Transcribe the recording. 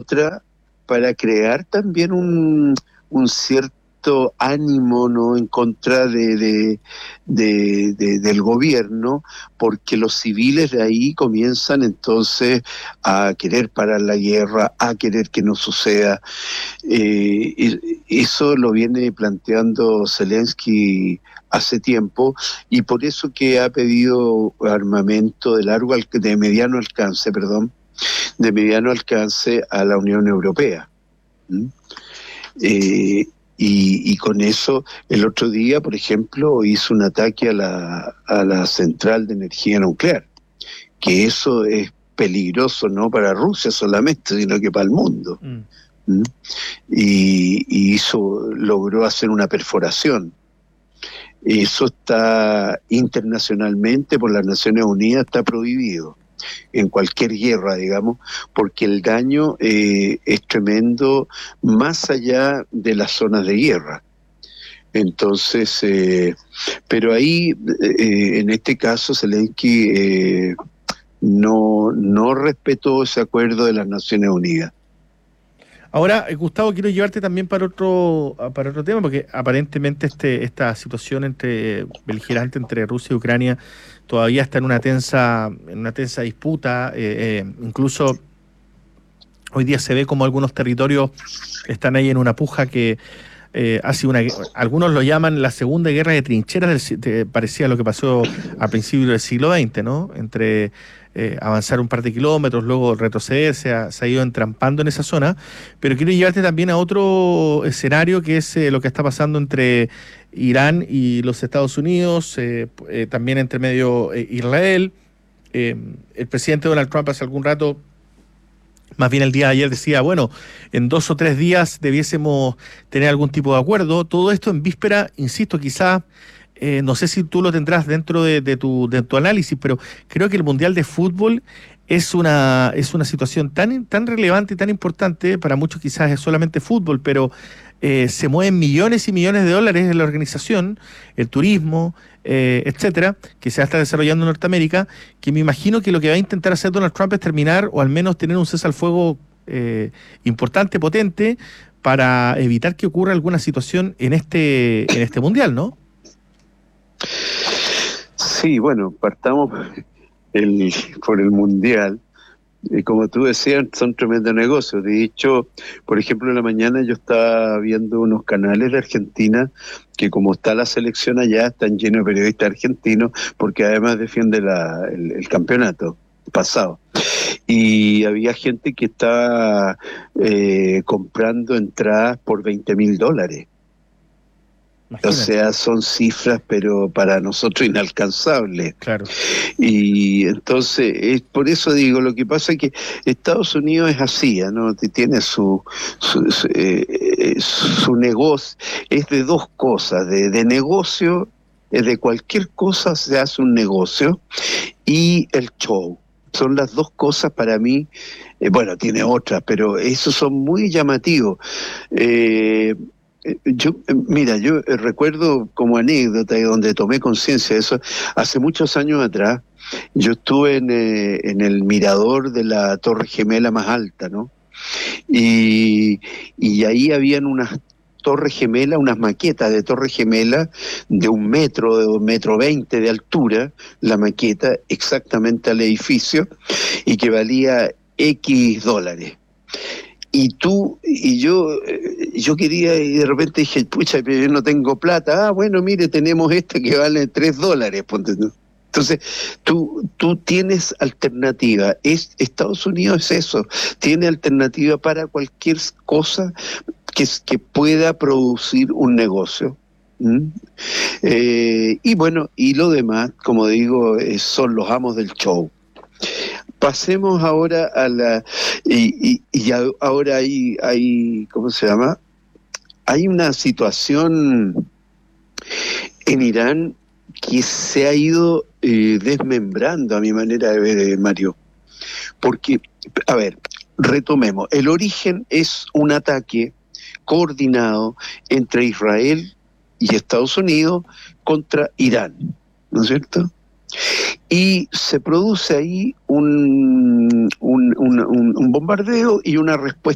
otra para crear también un cierto ánimo, ¿no?, en contra del gobierno, porque los civiles de ahí comienzan entonces a querer parar la guerra, a querer que no suceda. Eso lo viene planteando Zelensky hace tiempo, y por eso que ha pedido armamento de mediano alcance a la Unión Europea. Y con eso, el otro día, por ejemplo, hizo un ataque a la central de energía nuclear, que eso es peligroso no para Rusia solamente, sino que para el mundo. Y logró hacer una perforación. Eso está internacionalmente, por las Naciones Unidas, está prohibido en cualquier guerra, digamos, porque el daño es tremendo más allá de las zonas de guerra. Entonces, pero ahí, en este caso, Zelensky no respetó ese acuerdo de las Naciones Unidas. Ahora, Gustavo, quiero llevarte también para otro tema, porque aparentemente esta situación beligerante entre Rusia y Ucrania todavía está en una tensa disputa. Incluso hoy día se ve como algunos territorios están ahí en una puja que algunos lo llaman la segunda guerra de trincheras, parecía a lo que pasó a principios del siglo XX, ¿no? Entre avanzar un par de kilómetros, luego retroceder, se ha ido entrampando en esa zona. Pero quiero llevarte también a otro escenario, que es lo que está pasando entre Irán y los Estados Unidos, también entre medio Israel. El presidente Donald Trump hace algún rato, más bien el día de ayer, decía, bueno, en 2 o 3 días debiésemos tener algún tipo de acuerdo. Todo esto en víspera, insisto, quizá, no sé si tú lo tendrás dentro de tu análisis, pero creo que el Mundial de Fútbol es una situación tan relevante y tan importante. Para muchos quizás es solamente fútbol, pero se mueven millones y millones de dólares en la organización, el turismo, etcétera, que se está desarrollando en Norteamérica, que me imagino que lo que va a intentar hacer Donald Trump es terminar, o al menos tener un cese al fuego importante, potente, para evitar que ocurra alguna situación en este Mundial, ¿no? Sí, bueno, partamos por el Mundial. Como tú decías, son tremendos negocios. De hecho, por ejemplo, en la mañana yo estaba viendo unos canales de Argentina que, como está la selección allá, están llenos de periodistas argentinos, porque además defiende el campeonato pasado. Y había gente que estaba comprando entradas por $20,000. Imagínate. O sea, son cifras, pero para nosotros inalcanzables. Claro. Y entonces, por eso digo, lo que pasa es que Estados Unidos es así, ¿no? Tiene su negocio, es de dos cosas, de negocio, de cualquier cosa se hace un negocio, y el show. Son las dos cosas para mí, tiene otras, pero esos son muy llamativos. Yo recuerdo como anécdota, y donde tomé conciencia de eso, hace muchos años atrás, yo estuve en el mirador de la Torre Gemela más alta, ¿no? Y ahí habían unas torres gemelas, unas maquetas de torre gemela de 1 metro, de 1,20 m de altura, la maqueta exactamente al edificio, y que valía X dólares. Y yo quería, y de repente dije, pucha, pero yo no tengo plata. Bueno, mire, tenemos esta que vale $3, ponte tú. Entonces, tú tienes alternativa. Estados Unidos es eso, tiene alternativa para cualquier cosa que pueda producir un negocio. Y lo demás, como digo, son los amos del show. Pasemos ahora ahora hay ¿cómo se llama? Hay una situación en Irán que se ha ido desmembrando, a mi manera de ver, Mario. Porque, a ver, retomemos. El origen es un ataque coordinado entre Israel y Estados Unidos contra Irán, ¿no es cierto? Y se produce ahí un bombardeo y una respuesta